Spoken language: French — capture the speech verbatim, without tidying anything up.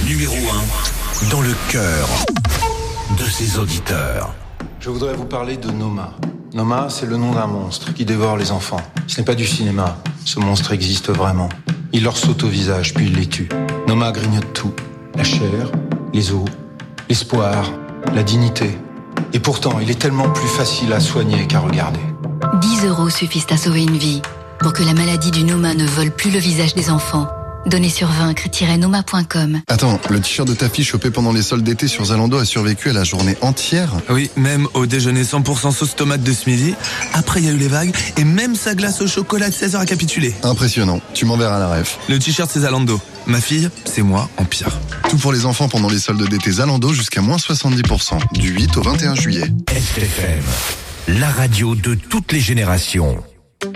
Numéro un dans le cœur de ses auditeurs. Je voudrais vous parler de Noma. Noma, c'est le nom d'un monstre qui dévore les enfants. Ce n'est pas du cinéma. Ce monstre existe vraiment. Il leur saute au visage, puis il les tue. Noma grignote tout. La chair, les os, l'espoir, la dignité. Et pourtant, il est tellement plus facile à soigner qu'à regarder. dix euros suffisent à sauver une vie. Pour que la maladie du Noma ne vole plus le visage des enfants. Donnez sur vaincre tiret noma point com. Attends, le t-shirt de ta fille chopé pendant les soldes d'été sur Zalando a survécu à la journée entière? Oui, même au déjeuner cent pour cent sauce tomate de ce midi. Après, il y a eu les vagues et même sa glace au chocolat de seize heures a capitulé. Impressionnant. Tu m'enverras la ref. Le t-shirt, c'est Zalando. Ma fille, c'est moi en pire. Tout pour les enfants pendant les soldes d'été Zalando jusqu'à moins soixante-dix pour cent. Du huit au vingt et un juillet. S F M, la radio de toutes les générations.